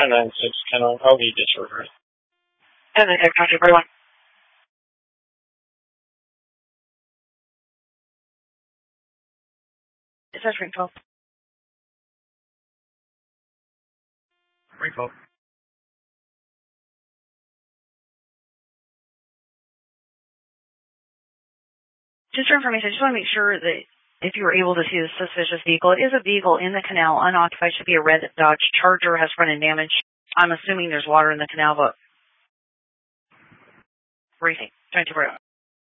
1096 Kennel, how do you disregard? 1096, Country 41. It says ring 12. Ring 12. Just for information, I just want to make sure that if you were able to see the suspicious vehicle, it is a vehicle in the canal, unoccupied, should be a red Dodge Charger, has front end damage. I'm assuming there's water in the canal, but briefing. 22